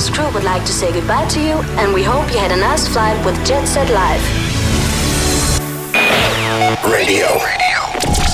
Carnival's crew would like to say goodbye to you, and we hope you had a nice flight with Jet Set Live. Radio.